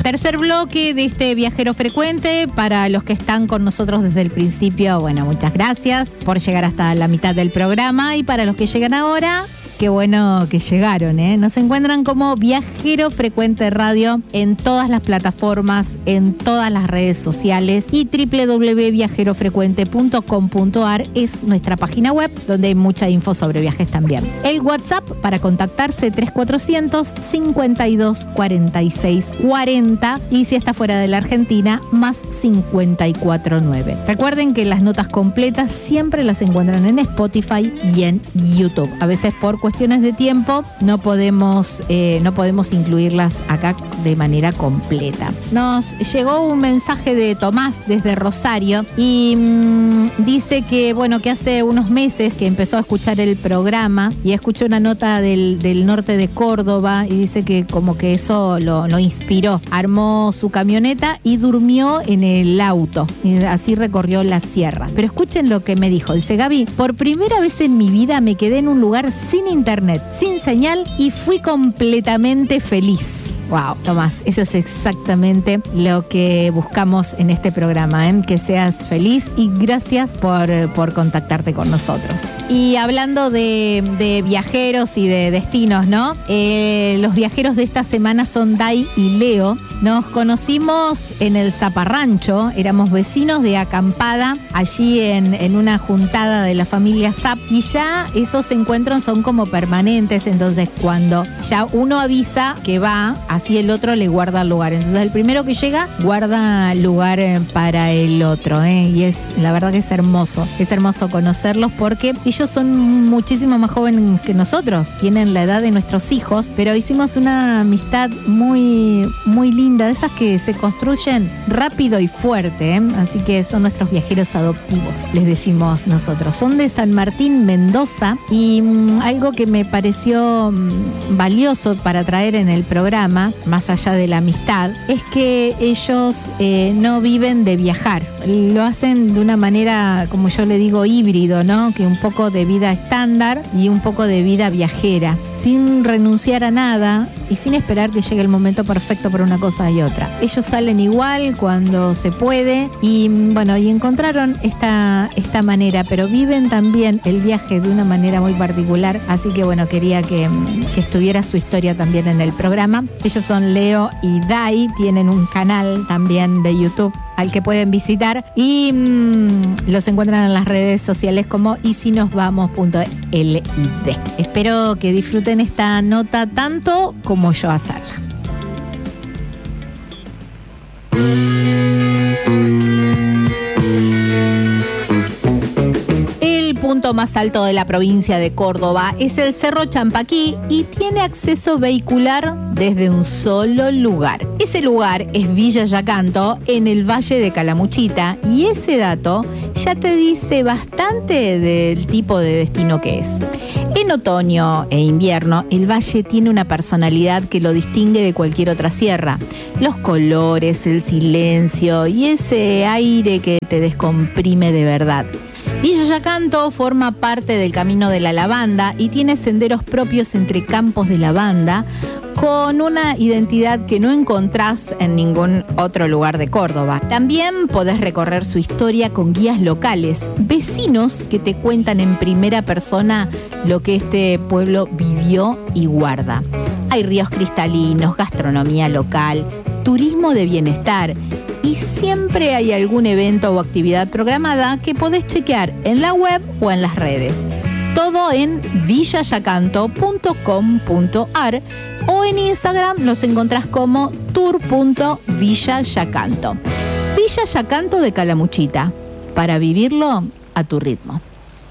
Tercer bloque de este Viajero Frecuente. Para los que están con nosotros desde el principio, bueno, muchas gracias por llegar hasta la mitad del programa. Y para los que llegan ahora, qué bueno que llegaron, ¿eh? Nos encuentran como Viajero Frecuente Radio en todas las plataformas, en todas las redes sociales, y www.viajerofrecuente.com.ar es nuestra página web donde hay mucha info sobre viajes también. El WhatsApp para contactarse 3400 52 46 40, y si está fuera de la Argentina, más 549. Recuerden que las notas completas siempre las encuentran en Spotify y en YouTube. A veces por cuestiones de tiempo no podemos incluirlas acá de manera completa. Nos llegó un mensaje de Tomás desde Rosario y dice que que hace unos meses que empezó a escuchar el programa y escuchó una nota del norte de Córdoba, y dice que como que eso lo inspiró. Armó su camioneta y durmió en el auto, y así recorrió la sierra. Pero escuchen lo que me dijo. Dice: Gaby, por primera vez en mi vida me quedé en un lugar sin internet, sin señal, y fui completamente feliz. Wow, Tomás, eso es exactamente lo que buscamos en este programa, ¿eh? Que seas feliz, y gracias por contactarte con nosotros. Y hablando de viajeros y de destinos, ¿no? Los viajeros de esta semana son Dai y Leo. Nos conocimos en el Zaparrancho, éramos vecinos de acampada allí en una juntada de la familia Zap, y ya esos encuentros son como permanentes. Entonces cuando ya uno avisa que va, así el otro le guarda lugar. Entonces el primero que llega guarda lugar para el otro, ¿eh? Y la verdad que es hermoso conocerlos, porque ellos son muchísimo más jóvenes que nosotros, tienen la edad de nuestros hijos, pero hicimos una amistad muy, muy linda, de esas que se construyen rápido y fuerte, ¿eh? Así que son nuestros viajeros adoptivos, les decimos nosotros. Son de San Martín, Mendoza, y algo que me pareció valioso para traer en el programa, más allá de la amistad, es que ellos no viven de viajar, lo hacen de una manera, como yo le digo, híbrido, ¿no? Que un poco de vida estándar y un poco de vida viajera, sin renunciar a nada y sin esperar que llegue el momento perfecto para una cosa y otra. Ellos salen igual cuando se puede, y encontraron esta manera, pero viven también el viaje de una manera muy particular. Así que quería que estuviera su historia también en el programa. Ellos son Leo y Dai, tienen un canal también de YouTube al que pueden visitar, y los encuentran en las redes sociales como isinosvamos.lid. Espero que disfruten esta nota tanto como yo hacerla. El punto más alto de la provincia de Córdoba es el Cerro Champaquí, y tiene acceso vehicular desde un solo lugar. Ese lugar es Villa Yacanto, en el Valle de Calamuchita, y ese dato ya te dice bastante del tipo de destino que es. En otoño e invierno, el valle tiene una personalidad que lo distingue de cualquier otra sierra. Los colores, el silencio y ese aire que te descomprime de verdad. Villa Yacanto forma parte del Camino de la Lavanda y tiene senderos propios entre campos de lavanda, con una identidad que no encontrás en ningún otro lugar de Córdoba. También podés recorrer su historia con guías locales, vecinos que te cuentan en primera persona lo que este pueblo vivió y guarda. Hay ríos cristalinos, gastronomía local, turismo de bienestar, y siempre hay algún evento o actividad programada que podés chequear en la web o en las redes. Todo en villayacanto.com.ar, o en Instagram los encontrás como tour.villayacanto. Villa Yacanto de Calamuchita, para vivirlo a tu ritmo.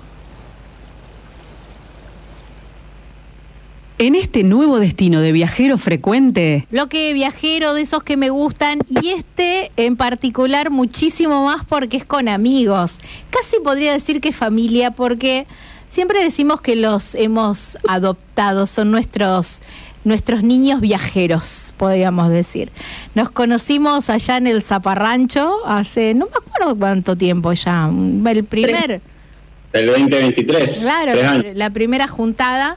En este nuevo destino de Viajero Frecuente, bloque viajero de esos que me gustan, y este en particular muchísimo más porque es con amigos. Casi podría decir que familia, porque siempre decimos que los hemos adoptado, son nuestros niños viajeros, podríamos decir. Nos conocimos allá en el Zaparrancho hace, no me acuerdo cuánto tiempo ya, el 2023. Claro, la primera juntada.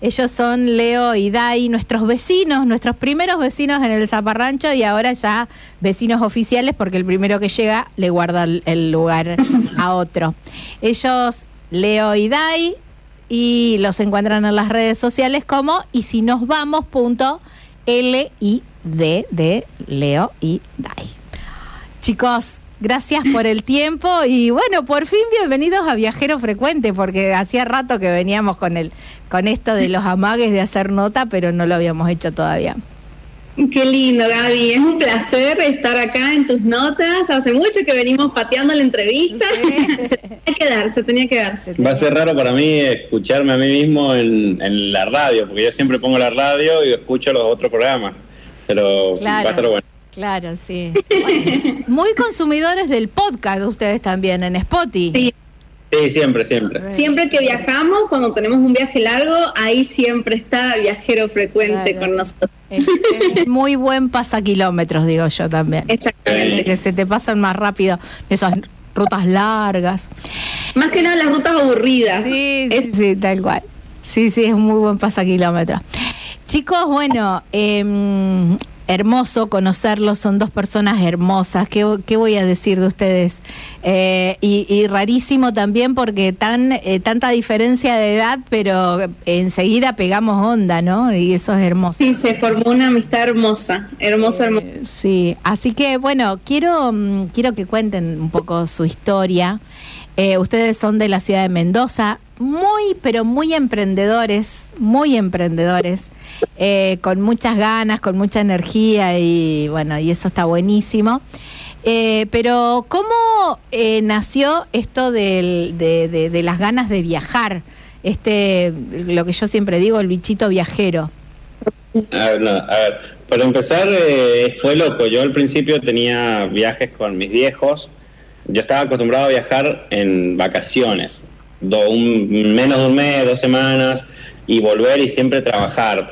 Ellos son Leo y Dai, nuestros vecinos, nuestros primeros vecinos en el Zaparrancho y ahora ya vecinos oficiales porque el primero que llega le guarda el lugar a otro. Ellos, Leo y Dai, y los encuentran en las redes sociales como y si nos vamos .LID de Leo y Dai. Chicos, gracias por el tiempo y bueno, por fin bienvenidos a Viajero Frecuente, porque hacía rato que veníamos con esto de los amagues de hacer nota, pero no lo habíamos hecho todavía. Qué lindo, Gaby, es un placer estar acá en tus notas, hace mucho que venimos pateando la entrevista, sí. se tenía que dar. Va a ser raro para mí escucharme a mí mismo en la radio, porque yo siempre pongo la radio y escucho los otros programas, pero claro, va a estar bueno. Claro, sí. Bueno, muy consumidores del podcast ustedes también en Spotify. Sí, siempre. Siempre que viajamos, cuando tenemos un viaje largo, ahí siempre está Viajero Frecuente con nosotros. Es muy buen pasakilómetros, digo yo también. Exactamente. Que se te pasan más rápido esas rutas largas. Más que nada las rutas aburridas. Sí, tal cual. Sí, es un muy buen pasakilómetros. Chicos, bueno, hermoso conocerlos, son dos personas hermosas. ¿Qué voy a decir de ustedes? Y rarísimo también porque tanta diferencia de edad, pero enseguida pegamos onda, ¿no? Y eso es hermoso. Sí, se formó una amistad hermosa. Sí, así que bueno, quiero que cuenten un poco su historia. Ustedes son de la ciudad de Mendoza, pero muy emprendedores, con muchas ganas, con mucha energía y bueno, y eso está buenísimo. Pero ¿cómo nació esto de las ganas de viajar? Lo que yo siempre digo, el bichito viajero. A ver, para empezar fue loco. Yo al principio tenía viajes con mis viejos. Yo estaba acostumbrado a viajar en vacaciones, menos de un mes, 2 semanas, y volver y siempre trabajar,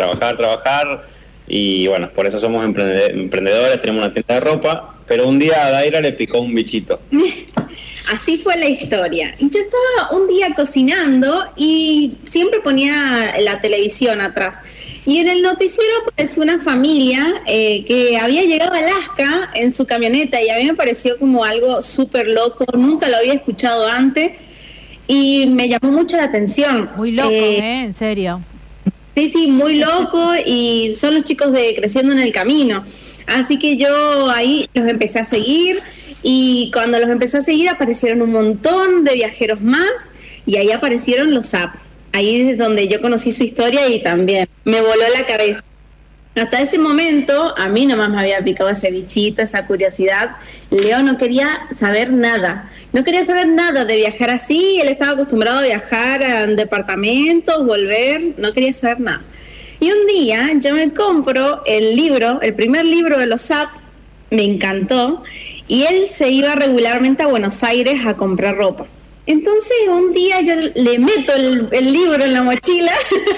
y bueno, por eso somos emprendedores, tenemos una tienda de ropa, pero un día a Daira le picó un bichito. Así fue la historia. Yo estaba un día cocinando y siempre ponía la televisión atrás. Y en el noticiero apareció una familia que había llegado a Alaska en su camioneta y a mí me pareció como algo súper loco, nunca lo había escuchado antes y me llamó mucho la atención. Muy loco, en serio. Sí, muy loco y son los chicos de Creciendo en el Camino. Así que yo ahí los empecé a seguir y cuando los empecé a seguir aparecieron un montón de viajeros más y ahí aparecieron los apps. Ahí es donde yo conocí su historia y también me voló la cabeza. Hasta ese momento, a mí nomás me había picado ese bichito, esa curiosidad. Leo no quería saber nada. No quería saber nada de viajar así. Él estaba acostumbrado a viajar en departamentos, volver. No quería saber nada. Y un día yo me compro el primer libro de los apps. Me encantó. Y él se iba regularmente a Buenos Aires a comprar ropa. Entonces un día yo le meto el libro en la mochila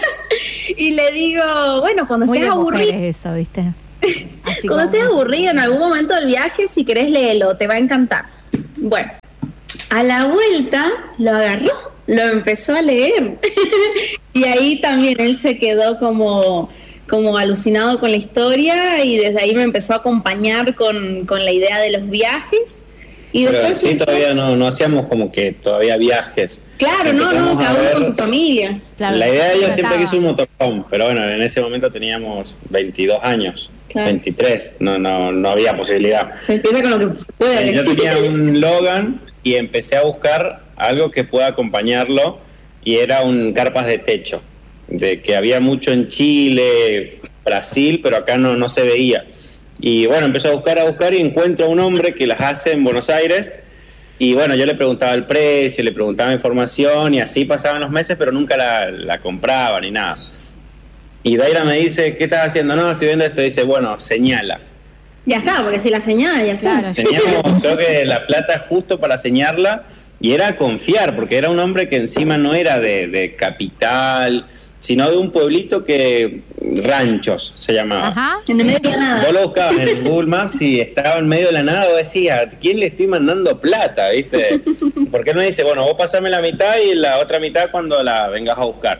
y le digo, bueno, cuando estés aburrido, eso, ¿viste? Así cuando estés aburrido en algún momento del viaje, si querés léelo, te va a encantar. Bueno, a la vuelta lo agarró, lo empezó a leer y ahí también él se quedó como alucinado con la historia y desde ahí me empezó a acompañar con la idea de los viajes. Y pero después sí, todavía no hacíamos como que todavía viajes. Claro, cada uno con su familia. Claro, la idea de ella siempre quiso un motorhome, pero bueno, en ese momento teníamos 22 años, claro. 23, no había posibilidad. Se empieza con lo que se puede. Yo tenía un Logan y empecé a buscar algo que pueda acompañarlo y era un carpas de techo, de que había mucho en Chile, Brasil, pero acá no se veía. Y bueno, empezó a buscar y encuentro a un hombre que las hace en Buenos Aires y bueno, yo le preguntaba el precio, le preguntaba información y así pasaban los meses, pero nunca la compraba ni nada. Y Daira me dice, ¿qué estás haciendo? No, estoy viendo esto. Y dice, bueno, señala. Ya está, porque si la señala, ya está. Claro. Teníamos, creo que la plata justo para señalarla y era confiar, porque era un hombre que encima no era de capital, sino de un pueblito que Ranchos se llamaba. Ajá. En el medio de la nada. Vos lo buscabas en Google Maps y estaba en medio de la nada, vos decías, ¿a quién le estoy mandando plata? ¿Viste? ¿Por qué no dice, bueno, vos pasame la mitad y la otra mitad cuando la vengas a buscar?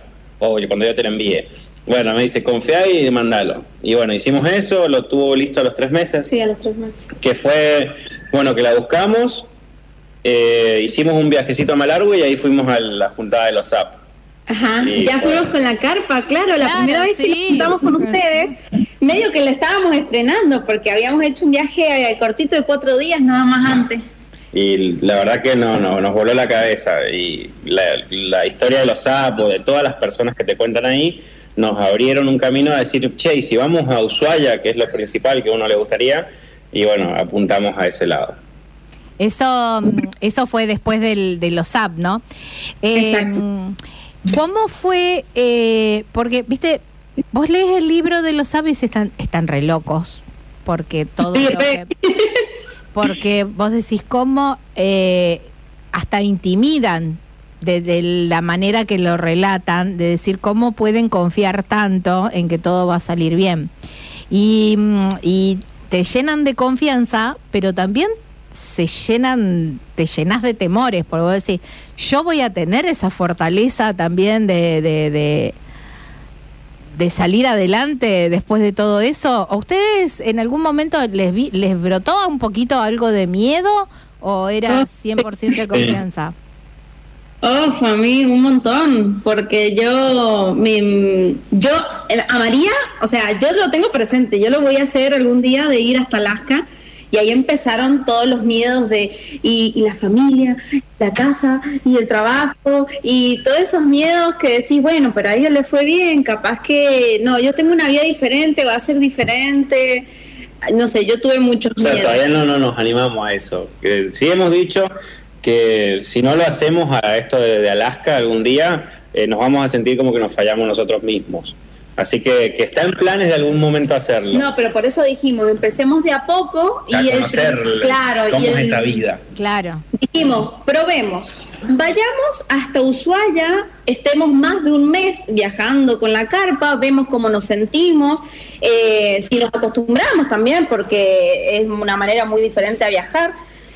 o cuando yo te lo envíe. Bueno, me dice, confía y mandalo. Y bueno, hicimos eso, lo tuvo listo a los 3 meses. Sí, a los 3 meses. Que fue, bueno, que la buscamos, hicimos un viajecito a Malargüe y ahí fuimos a la juntada de los SAP. Ajá, y ya fuimos con la carpa, claro, la primera vez que nos juntamos con ustedes, medio que la estábamos estrenando, porque habíamos hecho un viaje cortito de 4 días nada más antes. Y la verdad que nos voló la cabeza. Y la historia de los sapos, de todas las personas que te cuentan ahí, nos abrieron un camino a decir, che, y si vamos a Ushuaia, que es lo principal que a uno le gustaría, y bueno, apuntamos a ese lado. Eso fue después de los SAP, ¿no? Exacto. ¿Cómo fue? Porque, viste, vos lees el libro de los SAP y están re locos, porque todo lo que... Porque vos decís cómo hasta intimidan de la manera que lo relatan, de decir cómo pueden confiar tanto en que todo va a salir bien. Y te llenan de confianza, pero también te llenas de temores, porque vos decís, yo voy a tener esa fortaleza también de salir adelante después de todo eso. ¿A ustedes en algún momento les brotó un poquito algo de miedo o era 100% de confianza? A mí un montón, porque yo a María, o sea, yo lo tengo presente, yo lo voy a hacer algún día de ir hasta Alaska, y ahí empezaron todos los miedos y la familia, la casa y el trabajo y todos esos miedos que decís, bueno, pero a ella le fue bien, capaz que no, yo tengo una vida diferente, va a ser diferente, no sé, yo tuve muchos miedos. Todavía no nos animamos a eso. Sí hemos dicho que si no lo hacemos a esto de Alaska algún día, nos vamos a sentir como que nos fallamos nosotros mismos. Así que está en planes de algún momento hacerlo. No, pero por eso dijimos, empecemos de a poco a conocer cómo es esa vida. Claro. Dijimos, probemos, vayamos hasta Ushuaia, estemos más de un mes viajando con la carpa, vemos cómo nos sentimos, si nos acostumbramos también, porque es una manera muy diferente a viajar.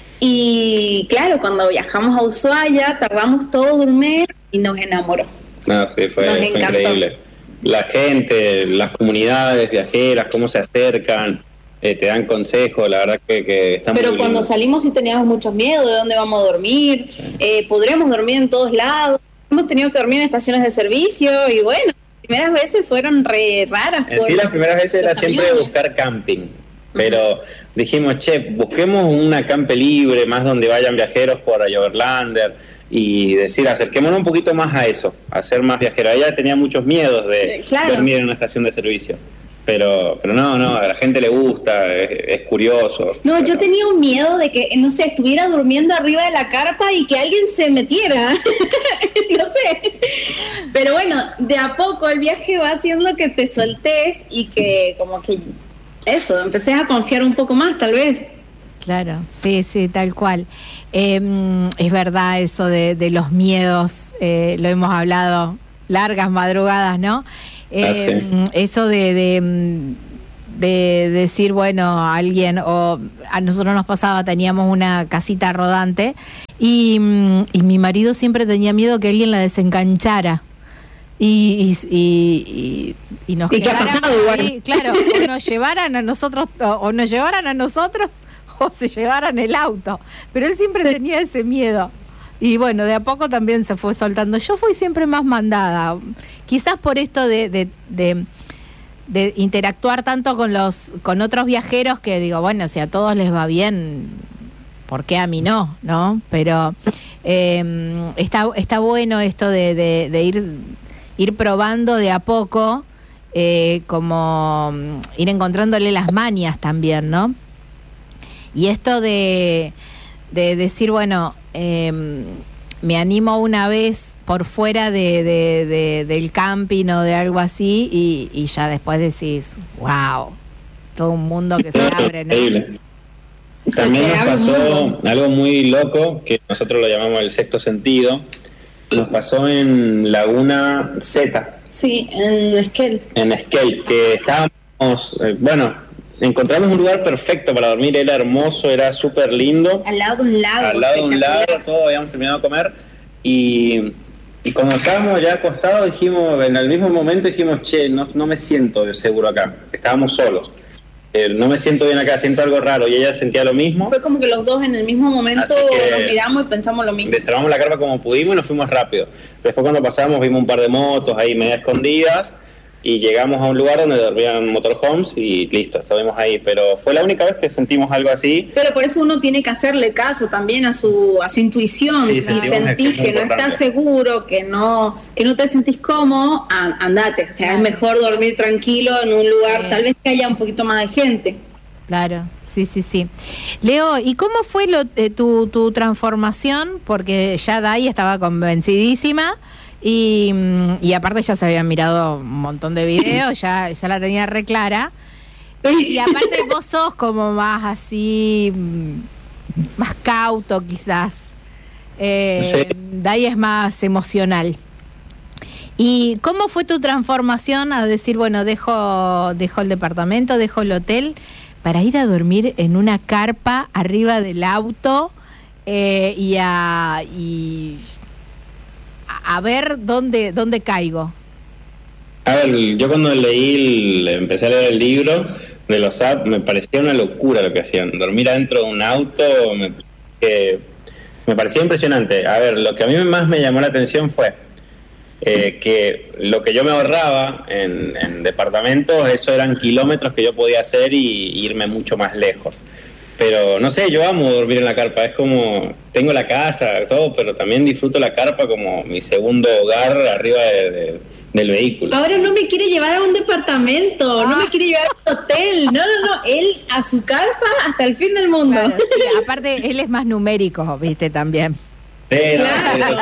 Y claro, cuando viajamos a Ushuaia, tardamos todo un mes y nos enamoró. No, sí, fue increíble. La gente, las comunidades viajeras, cómo se acercan, te dan consejos, la verdad que está muy lindo. Pero cuando salimos sí teníamos muchos miedos, de dónde vamos a dormir, podremos dormir en todos lados, hemos tenido que dormir en estaciones de servicio y bueno, las primeras veces fueron re raras. Sí, las primeras veces era siempre buscar camping, pero dijimos, busquemos una campe libre, más donde vayan viajeros por Overlander, y decir, acerquémonos un poquito más a eso, a ser más viajera. Ella tenía muchos miedos de dormir en una estación de servicio, pero no, a la gente le gusta, es curioso. No, yo tenía un miedo de que, no sé, estuviera durmiendo arriba de la carpa y que alguien se metiera, no sé. Pero bueno, de a poco el viaje va haciendo que te soltés y que como que eso, empecé a confiar un poco más, tal vez. Claro, sí, tal cual. Es verdad eso de los miedos, lo hemos hablado largas madrugadas, ¿no? Sí. Eso de decir, bueno, alguien, o a nosotros nos pasaba, teníamos una casita rodante y mi marido siempre tenía miedo que alguien la desenganchara. Y nos ¿Y qué ha pasado igual? Claro, o nos llevaran a nosotros, o se llevaran el auto, pero él siempre tenía ese miedo y bueno, de a poco también se fue soltando. Yo fui siempre más mandada, quizás por esto de interactuar tanto con otros viajeros, que digo, bueno, si a todos les va bien, ¿por qué a mí no? Pero está bueno esto de ir probando de a poco, como ir encontrándole las mañas también, ¿no? Y esto de decir, bueno, me animo una vez por fuera del camping o de algo así, y ya después decís, wow, todo un mundo que se abre, ¿no? Increíble. También nos pasó algo muy loco, que nosotros lo llamamos el sexto sentido. Nos pasó en Laguna Z. Sí, en Esquel. En Esquel, que estábamos, encontramos un lugar perfecto para dormir, era hermoso, era súper lindo. Al lado de un lago. Al lado de un lago, todos habíamos terminado de comer y Y como estábamos ya acostados, dijimos, en el mismo momento dijimos, che, no me siento seguro acá. Estábamos solos. No me siento bien acá, siento algo raro. Y ella sentía lo mismo. Fue como que los dos en el mismo momento nos miramos y pensamos lo mismo. Desarmamos la carpa como pudimos y nos fuimos rápido. Después cuando pasamos vimos un par de motos ahí medio escondidas y llegamos a un lugar donde dormían motorhomes y listo, estuvimos ahí. Pero fue la única vez que sentimos algo así. Pero por eso uno tiene que hacerle caso también a su intuición. Sí, si sentís que no estás seguro, que no te sentís cómodo, andate. O sea, es mejor dormir tranquilo en un lugar, tal vez que haya un poquito más de gente. Claro, sí. Leo, ¿y cómo fue tu transformación? Porque ya Day estaba convencidísima y aparte ya se habían mirado un montón de videos, ya la tenía re clara. Y aparte vos sos como más así, más cauto quizás. Sí. Day es más emocional. ¿Y cómo fue tu transformación a decir, bueno, dejo el departamento, dejo el hotel para ir a dormir en una carpa arriba del auto y a ver dónde caigo? A ver, yo cuando empecé a leer el libro de los apps, me parecía una locura lo que hacían. Dormir adentro de un auto me parecía impresionante. A ver, lo que a mí más me llamó la atención fue que lo que yo me ahorraba en departamentos, eso eran kilómetros que yo podía hacer y irme mucho más lejos. Pero no sé, yo amo dormir en la carpa, es como, tengo la casa, todo, pero también disfruto la carpa como mi segundo hogar arriba del vehículo. Ahora no me quiere llevar a un departamento, no me quiere llevar a un hotel, no, él a su carpa hasta el fin del mundo. Claro, sí, aparte él es más numérico, viste, también. Sí, claro.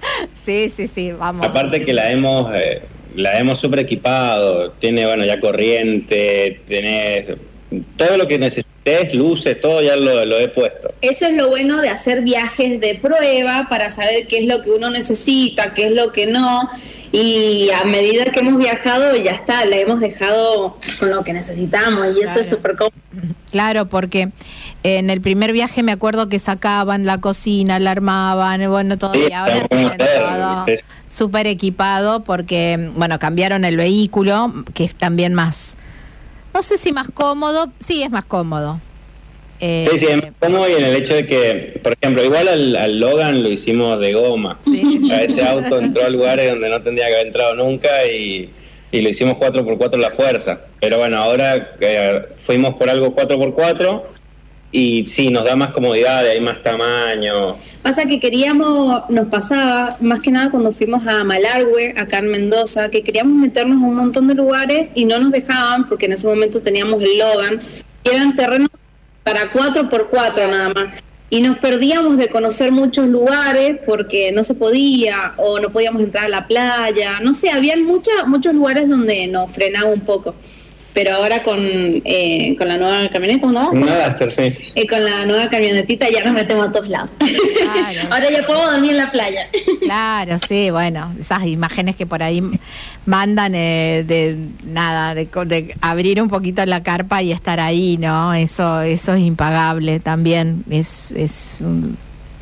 Sí, vamos. Aparte que la hemos super equipado, tiene, bueno, ya corriente, tenés todo lo que necesites, luces, todo ya lo he puesto. Eso es lo bueno de hacer viajes de prueba para saber qué es lo que uno necesita, qué es lo que no, y a medida que hemos viajado ya está, la hemos dejado con lo que necesitamos y eso es súper cómodo. Claro, porque en el primer viaje me acuerdo que sacaban la cocina, la armaban, bueno, todo, y ahora tienen todo súper equipado porque, bueno, cambiaron el vehículo, que es también más, no sé si más cómodo, sí es más cómodo. Sí, es más cómodo, y en el hecho de que, por ejemplo, igual al Logan lo hicimos de goma. Sí. A ese auto entró a lugares donde no tendría que haber entrado nunca y lo hicimos 4x4 la fuerza. Pero bueno, ahora fuimos por algo 4x4 y sí, nos da más comodidad, hay más tamaño. Pasa que nos pasaba, más que nada cuando fuimos a Malargüe, acá en Mendoza, que queríamos meternos a un montón de lugares y no nos dejaban porque en ese momento teníamos el Logan y eran terrenos para 4x4 nada más. Y nos perdíamos de conocer muchos lugares porque no se podía o no podíamos entrar a la playa. No sé, habían muchos lugares donde nos frenaba un poco. Pero ahora con la nueva camioneta, ¿no? Una Duster, sí. Con la nueva camionetita ya nos metemos a todos lados. Claro. Ahora ya puedo dormir en la playa. Claro, sí, bueno, esas imágenes que por ahí mandan de abrir un poquito la carpa y estar ahí, ¿no? Eso es impagable también, es un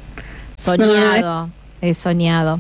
soñado, es soñado.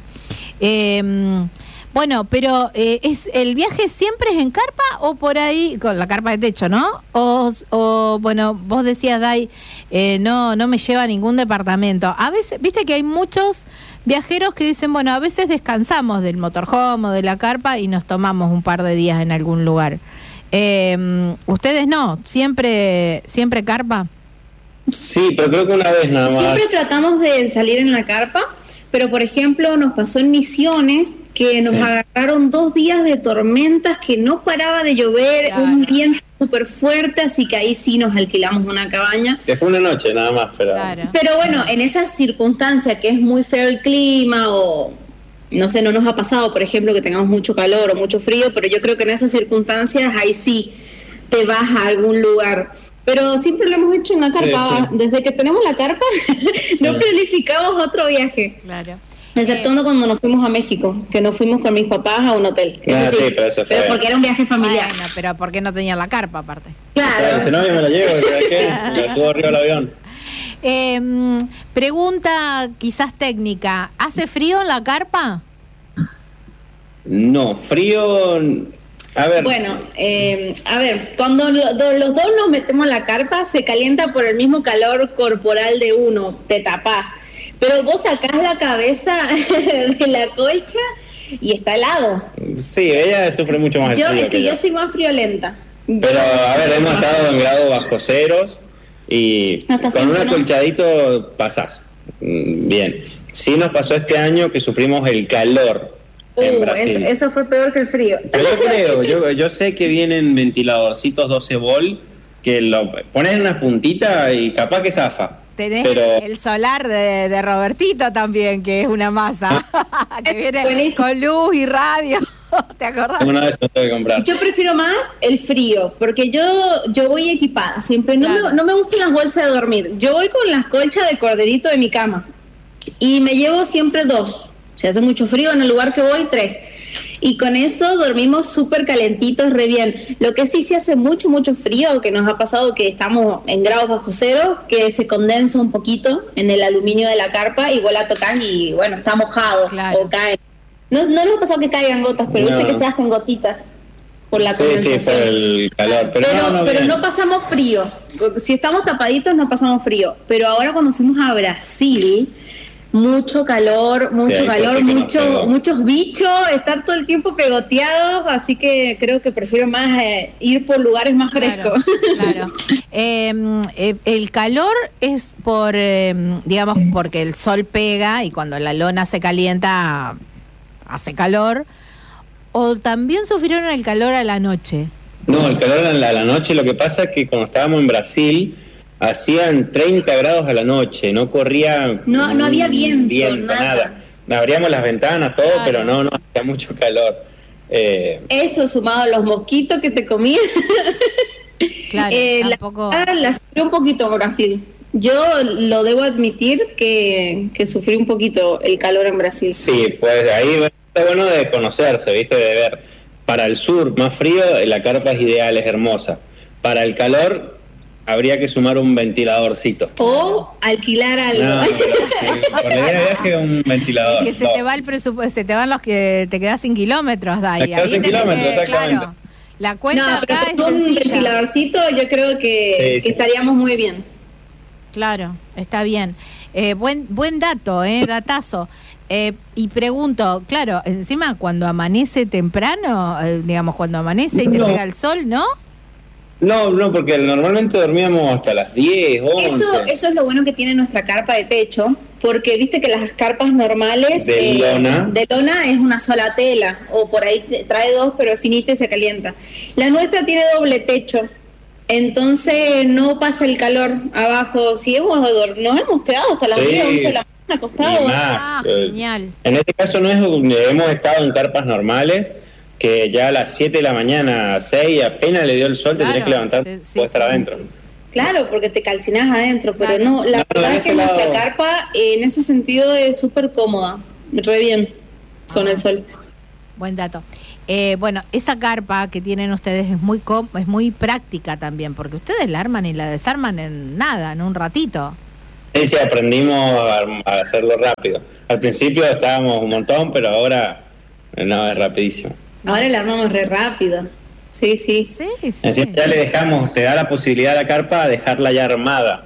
Bueno, pero ¿el viaje siempre es en carpa o por ahí, con la carpa de techo, ¿no? O bueno, vos decías, Day, no me lleva a ningún departamento. A veces, viste que hay muchos viajeros que dicen, bueno, a veces descansamos del motorhome o de la carpa y nos tomamos un par de días en algún lugar. ¿Ustedes no? ¿Siempre carpa? Sí, pero creo que una vez nada más. Siempre tratamos de salir en la carpa, pero por ejemplo nos pasó en Misiones que nos agarraron 2 días de tormentas, que no paraba de llover, claro, un viento súper fuerte, así que ahí sí nos alquilamos una cabaña. Que fue una noche nada más, pero... Claro. Pero bueno, en esas circunstancias que es muy feo el clima o... No sé, no nos ha pasado, por ejemplo, que tengamos mucho calor o mucho frío, pero yo creo que en esas circunstancias ahí sí te vas a algún lugar. Pero siempre lo hemos hecho en la carpa. Sí. Desde que tenemos la carpa, no planificamos otro viaje. Claro. Exceptuando cuando nos fuimos a México, que nos fuimos con mis papás a un hotel. Eso sí, pero porque era un viaje familiar. Bueno, pero ¿por qué no tenía la carpa aparte? Claro. Si no, yo me la llevo, ¿qué? La subo arriba del avión. Pregunta quizás técnica, ¿hace frío en la carpa? No, frío... A ver. Bueno, cuando los dos nos metemos en la carpa, se calienta por el mismo calor corporal de uno, te tapás. Pero vos sacás la cabeza de la colcha y está helado. Sí, ella sufre mucho más el frío. Es que yo soy más friolenta. Pero, a ver, hemos estado en grados bajo ceros y con un acolchadito pasás. Bien. Sí nos pasó este año que sufrimos el calor en Brasil. Eso fue peor que el frío. Pero yo sé que vienen ventiladorcitos 12 volt que lo pones en una puntita y capaz que zafa. Tenés el solar de Robertito también, que es una masa, que viene buenísimo, con luz y radio. ¿Te acordás? Una vez lo tengo que comprar. Yo prefiero más el frío, porque yo voy equipada siempre. No me gustan las bolsas de dormir. Yo voy con las colchas de corderito de mi cama y me llevo siempre 2. Si hace mucho frío en el lugar que voy, 3. Y con eso dormimos súper calentitos, re bien. Lo que sí se hace mucho frío, que nos ha pasado que estamos en grados bajo cero, que se condensa un poquito en el aluminio de la carpa y vos la tocás y bueno, está mojado, claro, o cae. No nos ha pasado que caigan gotas, pero viste que se hacen gotitas por la condensación. Sí, por el calor. Pero no pasamos frío. Si estamos tapaditos no pasamos frío. Pero ahora cuando fuimos a Brasil... muchos bichos, estar todo el tiempo pegoteados, así que creo que prefiero más ir por lugares más frescos. Claro. El calor es digamos, porque el sol pega y cuando la lona se calienta hace calor, o también sufrieron el calor a la noche. No, el calor a la noche, lo que pasa es que cuando estábamos en Brasil hacían 30 grados a la noche, no corría... No había viento, nada. Abríamos las ventanas, todo, claro, pero no hacía mucho calor. Eso sumado a los mosquitos que te comían. Claro, tampoco... La sufrí un poquito Brasil. Yo lo debo admitir que sufrí un poquito el calor en Brasil. Sí, pues ahí está bueno de conocerse, ¿viste? De ver. Para el sur, más frío, la carpa es ideal, es hermosa. Para el calor... habría que sumar un ventiladorcito. O alquilar algo. No, por la idea de viaje un ventilador. Que se te va el presupuesto, se te van los que te quedas sin kilómetros, Day. Te quedas sin kilómetros, exactamente. Claro, la cuenta pero acá es con un sencilla. ventiladorcito yo creo que estaríamos muy bien. Claro, está bien. Buen dato, datazo. Y pregunto, claro, encima cuando amanece temprano, digamos, cuando amanece y te pega el sol, ¿no? No, porque normalmente dormíamos hasta las 10, 11. Eso es lo bueno que tiene nuestra carpa de techo, porque viste que las carpas normales de lona es una sola tela, o por ahí trae 2, pero es finita y se calienta. La nuestra tiene doble techo, entonces no pasa el calor abajo. Si nos hemos quedado hasta las 10, 11 de la mañana acostados. Y más. Genial. En este caso no es donde hemos estado en carpas normales, que ya a las 7 de la mañana, 6, apenas le dio el sol, te tenés que levantar, puedes estar adentro. Claro, porque te calcinás adentro, pero no, la verdad es que nuestra carpa en ese sentido es súper cómoda, re bien con el sol. Buen dato. Bueno, esa carpa que tienen ustedes es muy práctica también, porque ustedes la arman y la desarman en nada, en un ratito. Sí, aprendimos a hacerlo rápido. Al principio estábamos un montón, pero ahora no, es rapidísimo. Ahora la armamos re rápido. Sí. Encima ya le dejamos, te da la posibilidad a la carpa de dejarla ya armada.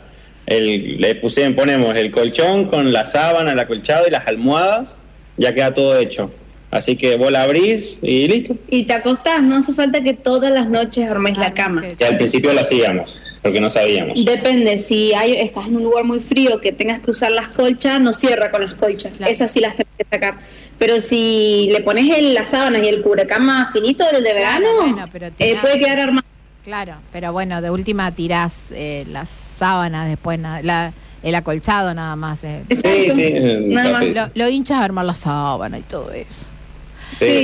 Ponemos el colchón con la sábana, el acolchado y las almohadas, ya queda todo hecho. Así que vos la abrís y listo. Y te acostás, no hace falta que todas las noches armes la cama. Y al principio la hacíamos, porque no sabíamos. Depende, si estás en un lugar muy frío que tengas que usar las colchas, no cierra con las colchas. Claro. Esas sí las tenés que sacar. Pero si le pones las sábanas y el cubrecama finito del de verano, puede quedar armado. Claro, pero bueno, de última tirás las sábanas, después el acolchado nada más. Exacto. Sí, nada más. Lo hinchas a armar la sábana y todo eso. Sí.